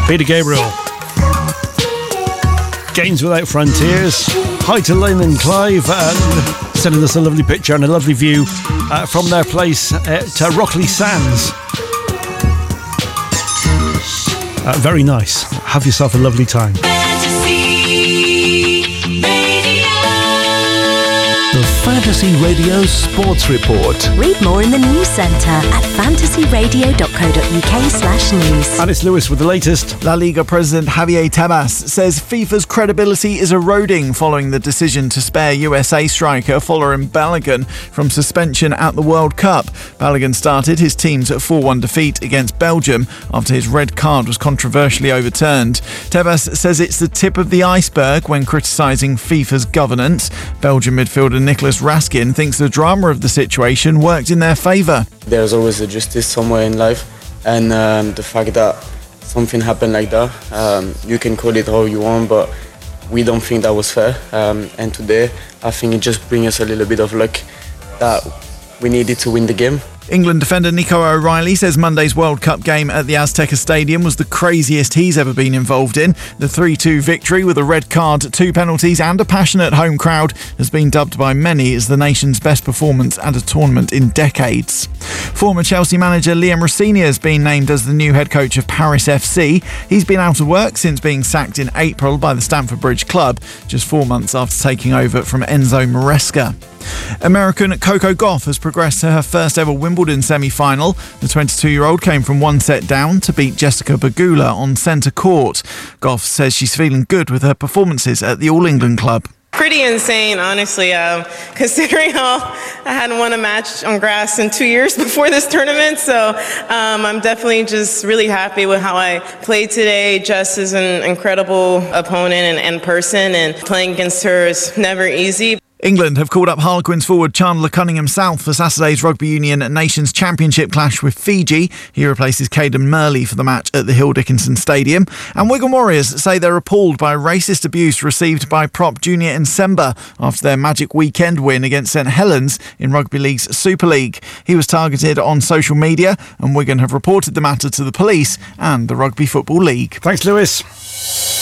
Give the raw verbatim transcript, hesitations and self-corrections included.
Peter Gabriel. Games Without Frontiers. Hi to Lynn and Clive, uh, sending us a lovely picture and a lovely view uh, from their place at uh, Rockley Sands. Uh, very nice. Have yourself a lovely time. The Fantasy Radio Sports Report. Read more in the news centre at fantasyradio.co.uk slash news. And it's Lewis with the latest. La Liga president Javier Tebas says FIFA's credibility is eroding following the decision to spare U S A striker Folarin Balogun from suspension at the World Cup. Balogun started his team's four one defeat against Belgium after his red card was controversially overturned. Tebas says it's the tip of the iceberg when criticising FIFA's governance. Belgian midfielder Nicholas Raskin thinks the drama of the situation worked in their favour. There's always a justice somewhere in life, and um, the fact that something happened like that, um, you can call it how you want, but we don't think that was fair. Um, and today, I think it just brings us a little bit of luck that we needed to win the game. England defender Nico O'Reilly says Monday's World Cup game at the Azteca Stadium was the craziest he's ever been involved in. The three two victory with a red card, two penalties and a passionate home crowd has been dubbed by many as the nation's best performance at a tournament in decades. Former Chelsea manager Liam Rossini has been named as the new head coach of Paris F C. He's been out of work since being sacked in April by the Stamford Bridge club, just four months after taking over from Enzo Maresca. American Coco Gauff has progressed to her first ever Wimbledon semi-final. The twenty-two-year-old came from one set down to beat Jessica Pegula on centre court. Gauff says she's feeling good with her performances at the All England club. Pretty insane, honestly, um, considering how I hadn't won a match on grass in two years before this tournament. So um, I'm definitely just really happy with how I played today. Jess is an incredible opponent and, and person, and playing against her is never easy. England have called up Harlequins forward Chandler Cunningham-South for Saturday's Rugby Union Nations Championship clash with Fiji. He replaces Caden Murley for the match at the Hill Dickinson Stadium. And Wigan Warriors say they're appalled by racist abuse received by prop Junior Nsemba after their magic weekend win against St Helens in Rugby League's Super League. He was targeted on social media, and Wigan have reported the matter to the police and the Rugby Football League. Thanks, Lewis.